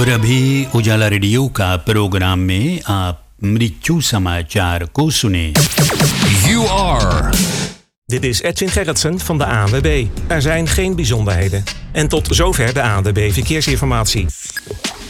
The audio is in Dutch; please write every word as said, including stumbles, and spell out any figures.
और अभी उजाला रेडियो का प्रोग्राम में आप मृत्यु समाचार को सुने. You are. Dit is Edwin Gerritsen van de A N W B. Er zijn geen bijzonderheden. En tot zover de A N W B Verkeersinformatie.